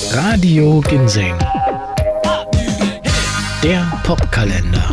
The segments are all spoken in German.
Radio Ginseng, der Popkalender.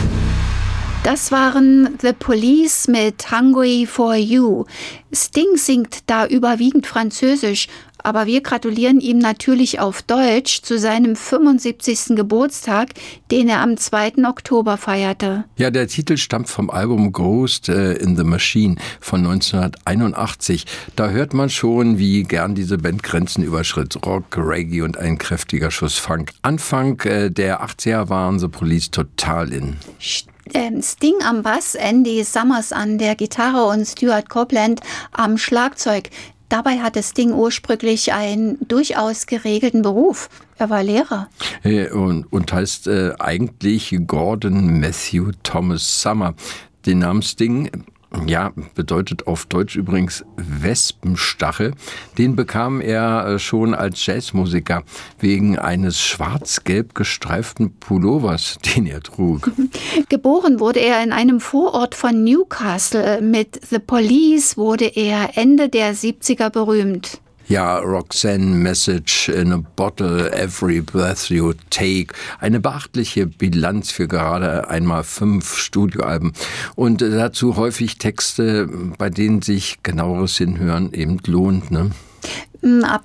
Das waren The Police mit Hungry for You. Sting singt da überwiegend Französisch, aber wir gratulieren ihm natürlich auf Deutsch zu seinem 75. Geburtstag, den er am 2. Oktober feierte. Ja, der Titel stammt vom Album Ghost in the Machine von 1981. Da hört man schon, wie gern diese Band Grenzen überschritt. Rock, Reggae und ein kräftiger Schuss Funk. Anfang der 80er waren The Police total in. Sting am Bass, Andy Summers an der Gitarre und Stuart Copeland am Schlagzeug. Dabei hatte Sting ursprünglich einen durchaus geregelten Beruf. Er war Lehrer. Und heißt eigentlich Gordon Matthew Thomas Summer. Den Namen Sting, ja, bedeutet auf Deutsch übrigens Wespenstachel. Den bekam er schon als Jazzmusiker wegen eines schwarz-gelb gestreiften Pullovers, den er trug. Geboren wurde er in einem Vorort von Newcastle. Mit The Police wurde er Ende der 70er berühmt. Ja, Roxanne, Message in a Bottle, Every Breath You Take. Eine beachtliche Bilanz für gerade einmal 5 Studioalben. Und dazu häufig Texte, bei denen sich genaueres Hinhören eben lohnt, ne? Ab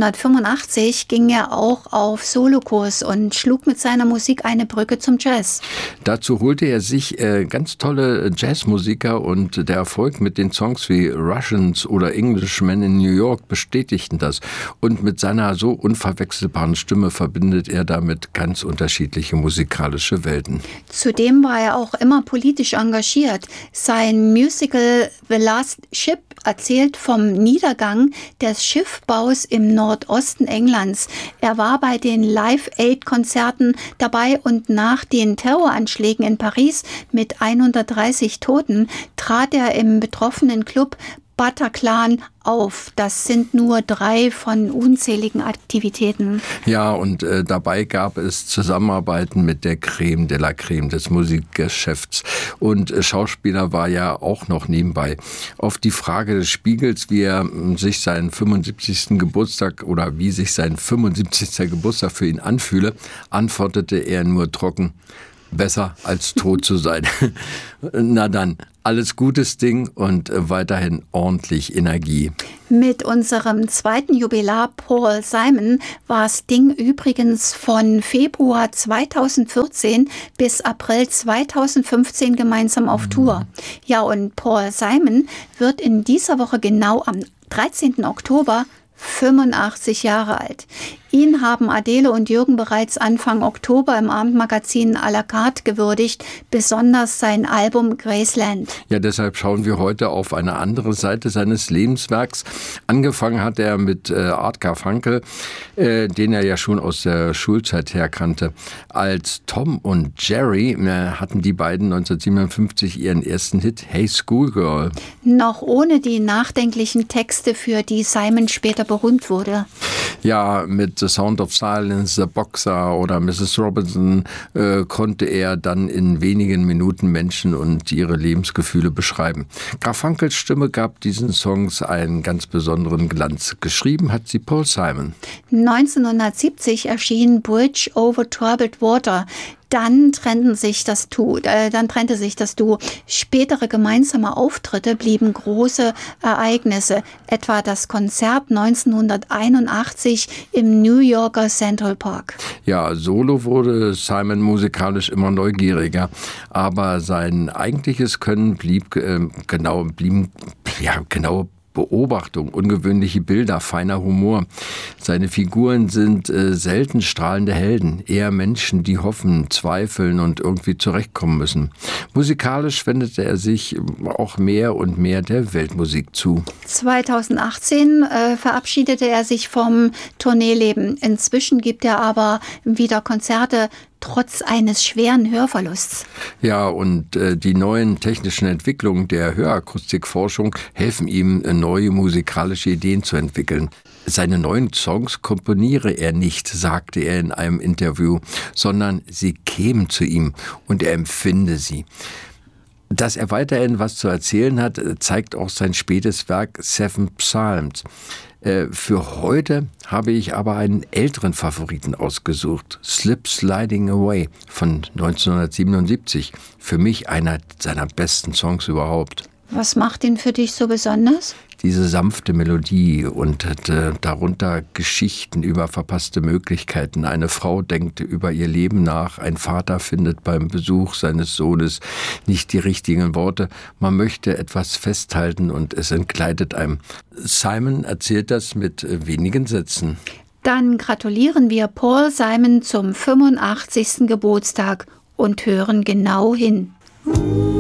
1985 ging er auch auf Solokurs und schlug mit seiner Musik eine Brücke zum Jazz. Dazu holte er sich ganz tolle Jazzmusiker und der Erfolg mit den Songs wie Russians oder Englishman in New York bestätigten das. Und mit seiner so unverwechselbaren Stimme verbindet er damit ganz unterschiedliche musikalische Welten. Zudem war er auch immer politisch engagiert. Sein Musical The Last Ship erzählt vom Niedergang des Schiffbaus im Nordosten Englands. Er war bei den Live-Aid-Konzerten dabei und nach den Terroranschlägen in Paris mit 130 Toten trat er im betroffenen Club Bataclan auf. Das sind nur 3 von unzähligen Aktivitäten. Ja, und dabei gab es Zusammenarbeiten mit der Creme de la Creme des Musikgeschäfts. Und Schauspieler war ja auch noch nebenbei. Auf die Frage des Spiegels, wie er sich seinen 75. Geburtstag oder wie sich sein 75. Geburtstag für ihn anfühle, antwortete er nur trocken: Besser als tot zu sein. Na dann, alles Gutes Ding und weiterhin ordentlich Energie. Mit unserem 2. Jubilar Paul Simon war Sting übrigens von Februar 2014 bis April 2015 gemeinsam auf Tour. Ja, und Paul Simon wird in dieser Woche genau am 13. Oktober 85 Jahre alt. Ihn haben Adele und Jürgen bereits Anfang Oktober im Abendmagazin à la carte gewürdigt, besonders sein Album Graceland. Ja, deshalb schauen wir heute auf eine andere Seite seines Lebenswerks. Angefangen hat er mit Art Garfunkel, den er ja schon aus der Schulzeit her kannte. Als Tom und Jerry hatten die beiden 1957 ihren ersten Hit Hey Schoolgirl. Noch ohne die nachdenklichen Texte, für die Simon später berühmt wurde. Ja, mit The Sound of Silence, The Boxer oder Mrs. Robinson konnte er dann in wenigen Minuten Menschen und ihre Lebensgefühle beschreiben. Garfunkels Stimme gab diesen Songs einen ganz besonderen Glanz. Geschrieben hat sie Paul Simon. 1970 erschien Bridge over Troubled Water. Dann trennte sich das Duo. Spätere gemeinsame Auftritte blieben große Ereignisse, etwa das Konzert 1981 im New Yorker Central Park. Ja, solo wurde Simon musikalisch immer neugieriger, aber sein eigentliches Können blieb genau Beobachtung, ungewöhnliche Bilder, feiner Humor. Seine Figuren sind selten strahlende Helden, eher Menschen, die hoffen, zweifeln und irgendwie zurechtkommen müssen. Musikalisch wendete er sich auch mehr und mehr der Weltmusik zu. 2018 verabschiedete er sich vom Tourneeleben. Inzwischen gibt er aber wieder Konzerte, trotz eines schweren Hörverlusts. Ja, und die neuen technischen Entwicklungen der Hörakustikforschung helfen ihm, neue musikalische Ideen zu entwickeln. Seine neuen Songs komponiere er nicht, sagte er in einem Interview, sondern sie kämen zu ihm und er empfinde sie. Dass er weiterhin was zu erzählen hat, zeigt auch sein spätes Werk Seven Psalms. Für heute habe ich aber einen älteren Favoriten ausgesucht, Slip Sliding Away von 1977. Für mich einer seiner besten Songs überhaupt. Was macht ihn für dich so besonders? Diese sanfte Melodie und darunter Geschichten über verpasste Möglichkeiten. Eine Frau denkt über ihr Leben nach, ein Vater findet beim Besuch seines Sohnes nicht die richtigen Worte. Man möchte etwas festhalten und es entgleitet einem. Simon erzählt das mit wenigen Sätzen. Dann gratulieren wir Paul Simon zum 85. Geburtstag und hören genau hin.